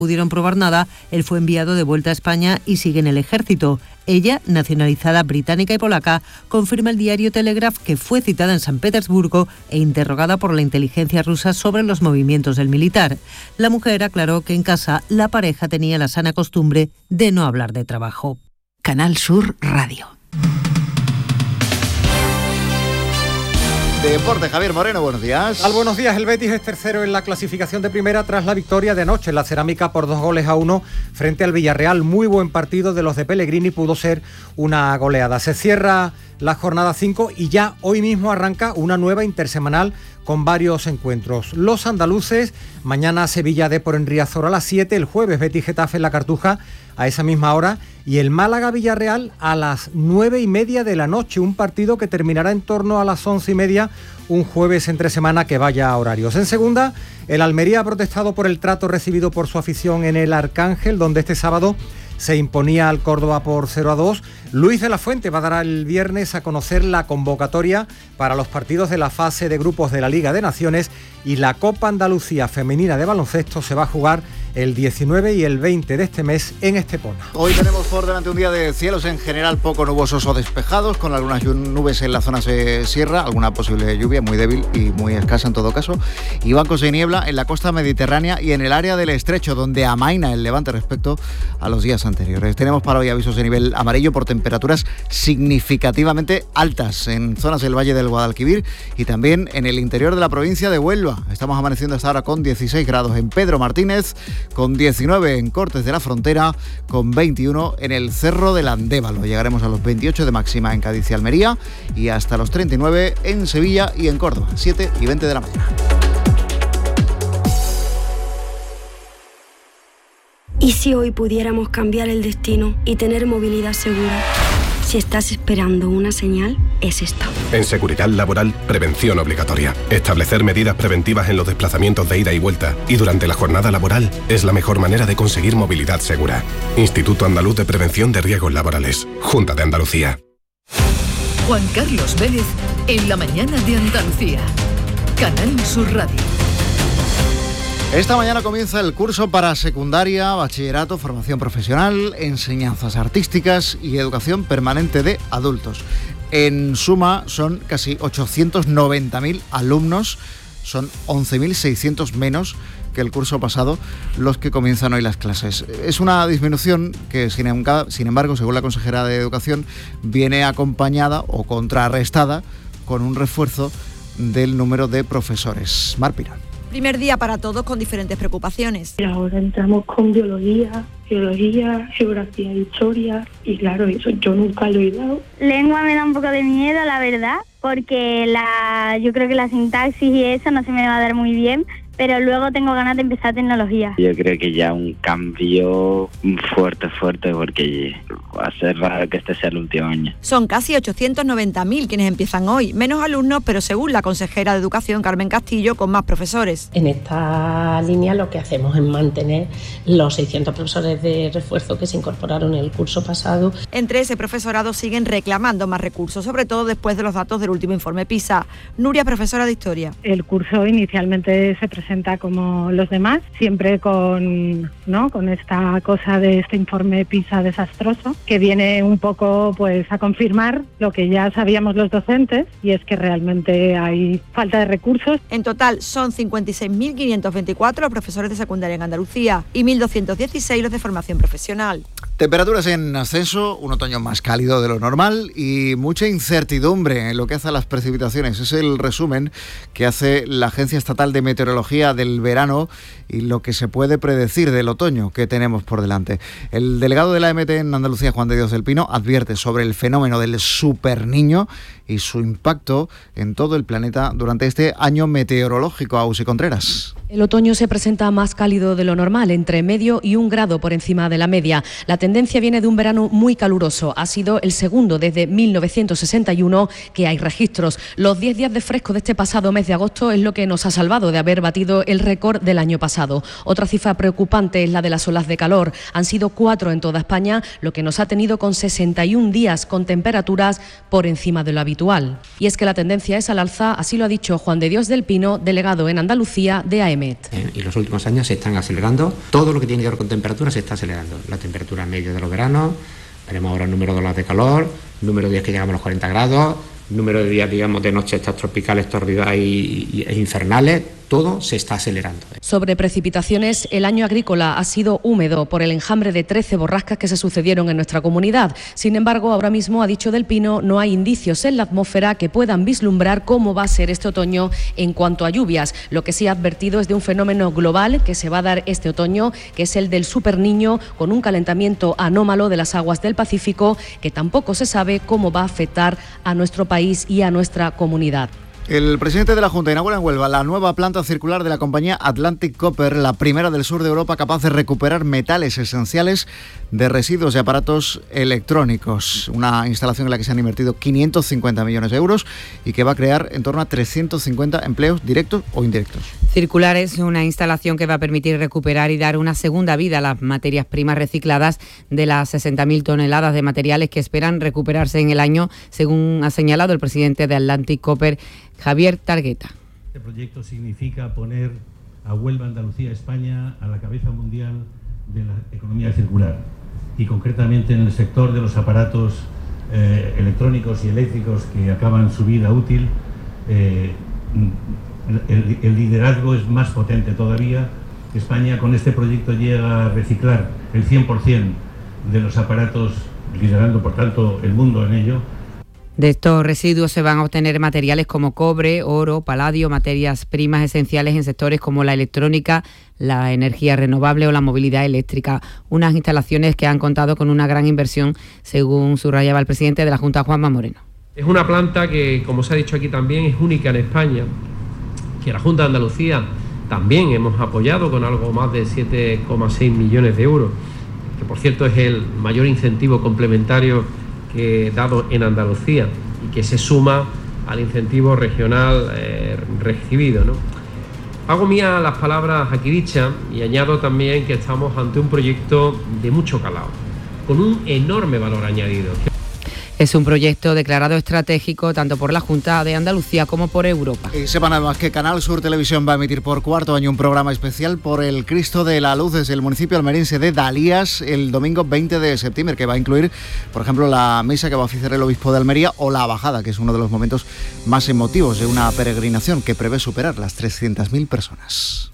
pudieron probar nada, él fue enviado de vuelta a España y sigue en el ejército. Ella, nacionalizada británica y polaca, confirma el diario Telegraph que fue citada en San Petersburgo e interrogada por la inteligencia rusa sobre los movimientos del militar. La mujer aclaró que en casa la pareja tenía la sana costumbre de no hablar de trabajo. Canal Sur Radio. Deporte, Javier Moreno, buenos días. Buenos días, el Betis es tercero en la clasificación de primera tras la victoria de anoche en la Cerámica por 2-1 frente al Villarreal. Muy buen partido de los de Pellegrini, pudo ser una goleada. Se cierra la jornada 5 y ya hoy mismo arranca una nueva intersemanal con varios encuentros. Los andaluces, mañana Sevilla Depor en Riazor a las 7, el jueves Betis Getafe en la Cartuja a esa misma hora y el Málaga Villarreal a las 9:30 de la noche, un partido que terminará en torno a las 11:30, un jueves entre semana que vaya a horarios. En segunda, el Almería ha protestado por el trato recibido por su afición en el Arcángel, donde este sábado se imponía al Córdoba por 0-2. Luis de la Fuente va a dar el viernes a conocer la convocatoria para los partidos de la fase de grupos de la Liga de Naciones y la Copa Andalucía Femenina de Baloncesto se va a jugar el 19 y el 20 de este mes en Estepona. Hoy tenemos por delante un día de cielos en general poco nubosos o despejados, con algunas nubes en la zona sierra, alguna posible lluvia muy débil y muy escasa en todo caso, y bancos de niebla en la costa mediterránea y en el área del estrecho, donde amaina el levante respecto a los días anteriores. Tenemos para hoy avisos de nivel amarillo por temperaturas significativamente altas en zonas del Valle del Guadalquivir y también en el interior de la provincia de Huelva. Estamos amaneciendo hasta ahora con 16 grados en Pedro Martínez, con 19 en Cortes de la Frontera, con 21 en el Cerro del Andévalo. Llegaremos a los 28 de máxima en Cádiz y Almería y hasta los 39 en Sevilla y en Córdoba, 7:20 de la mañana. ¿Y si hoy pudiéramos cambiar el destino y tener movilidad segura? Si estás esperando una señal, es esta. En Seguridad Laboral, prevención obligatoria. Establecer medidas preventivas en los desplazamientos de ida y vuelta y durante la jornada laboral es la mejor manera de conseguir movilidad segura. Instituto Andaluz de Prevención de Riesgos Laborales. Junta de Andalucía. Juan Carlos Vélez en la mañana de Andalucía. Canal Sur Radio. Esta mañana comienza el curso para secundaria, bachillerato, formación profesional, enseñanzas artísticas y educación permanente de adultos. En suma son casi 890.000 alumnos, son 11.600 menos que el curso pasado los que comienzan hoy las clases. Es una disminución que, sin embargo, según la consejera de Educación, viene acompañada o contrarrestada con un refuerzo del número de profesores. Mar Pirán. Primer día para todos con diferentes preocupaciones. Y ahora entramos con biología, geografía, historia y claro, eso yo nunca lo he dado. Lengua me da un poco de miedo, la verdad, porque yo creo que la sintaxis y eso no se me va a dar muy bien, pero luego tengo ganas de empezar tecnología. Yo creo que ya un cambio fuerte, porque va a ser raro que este sea el último año. Son casi 890.000 quienes empiezan hoy, menos alumnos, pero según la consejera de Educación, Carmen Castillo, con más profesores. En esta línea lo que hacemos es mantener los 600 profesores de refuerzo que se incorporaron en el curso pasado. Entre ese profesorado siguen reclamando más recursos, sobre todo después de los datos del último informe PISA. Nuria, profesora de Historia. El curso inicialmente se presenta como los demás, siempre con esta cosa de este informe PISA desastroso, que viene un poco pues a confirmar lo que ya sabíamos los docentes, y es que realmente hay falta de recursos. En total son 56.524 los profesores de secundaria en Andalucía y 1.216 los de formación profesional. Temperaturas en ascenso, un otoño más cálido de lo normal y mucha incertidumbre en lo que hace a las precipitaciones. Es el resumen que hace la Agencia Estatal de Meteorología del verano y lo que se puede predecir del otoño que tenemos por delante. El delegado de la AEMET en Andalucía, Juan de Dios del Pino, advierte sobre el fenómeno del superniño y su impacto en todo el planeta durante este año meteorológico. Ausi Contreras. El otoño se presenta más cálido de lo normal, entre medio y 1 grado por encima de la media. La tendencia tendencia viene de un verano muy caluroso. Ha sido el segundo desde 1961 que hay registros. Los 10 días de fresco de este pasado mes de agosto es lo que nos ha salvado de haber batido el récord del año pasado. Otra cifra preocupante es la de las olas de calor. Han sido 4 en toda España, lo que nos ha tenido con 61 días con temperaturas por encima de lo habitual. Y es que la tendencia es al alza, así lo ha dicho Juan de Dios del Pino, delegado en Andalucía de AEMET. En los últimos años se están acelerando. Todo lo que tiene que ver con temperatura se está acelerando. La temperatura media de los veranos, veremos ahora el número de olas de calor, número de días que llegamos a los 40 grados, número de días, digamos, de noches estas tropicales, tórridas e infernales. Todo se está acelerando. Sobre precipitaciones, el año agrícola ha sido húmedo por el enjambre de 13 borrascas que se sucedieron en nuestra comunidad. Sin embargo, ahora mismo, ha dicho del Pino, no hay indicios en la atmósfera que puedan vislumbrar cómo va a ser este otoño en cuanto a lluvias. Lo que sí ha advertido es de un fenómeno global que se va a dar este otoño, que es el del superniño, con un calentamiento anómalo de las aguas del Pacífico, que tampoco se sabe cómo va a afectar a nuestro país y a nuestra comunidad. El presidente de la Junta inaugura en Huelva la nueva planta circular de la compañía Atlantic Copper, la primera del sur de Europa capaz de recuperar metales esenciales de residuos de aparatos electrónicos. Una instalación en la que se han invertido 550 millones de euros y que va a crear en torno a 350 empleos directos o indirectos. Circular es una instalación que va a permitir recuperar y dar una segunda vida a las materias primas recicladas de las 60.000 toneladas de materiales que esperan recuperarse en el año, según ha señalado el presidente de Atlantic Copper, Javier Targueta. Este proyecto significa poner a Huelva, Andalucía, España a la cabeza mundial de la economía circular y concretamente en el sector de los aparatos electrónicos y eléctricos que acaban su vida útil. El liderazgo es más potente todavía. España con este proyecto llega a reciclar el 100% de los aparatos, liderando por tanto el mundo en ello. De estos residuos se van a obtener materiales como cobre, oro, paladio, materias primas esenciales en sectores como la electrónica, la energía renovable o la movilidad eléctrica. Unas instalaciones que han contado con una gran inversión, según subrayaba el presidente de la Junta, Juanma Moreno. Es una planta que, como se ha dicho aquí también, es única en España, que la Junta de Andalucía también hemos apoyado con algo más de 7,6 millones de euros, que por cierto es el mayor incentivo complementario que dado en Andalucía y que se suma al incentivo regional recibido, ¿no? Hago mía las palabras aquí dichas y añado también que estamos ante un proyecto de mucho calado, con un enorme valor añadido. Es un proyecto declarado estratégico tanto por la Junta de Andalucía como por Europa. Y sepan además que Canal Sur Televisión va a emitir por cuarto año un programa especial por el Cristo de la Luz desde el municipio almeriense de Dalías el domingo 20 de septiembre, que va a incluir, por ejemplo, la misa que va a oficiar el obispo de Almería o la bajada, que es uno de los momentos más emotivos de una peregrinación que prevé superar las 300.000 personas.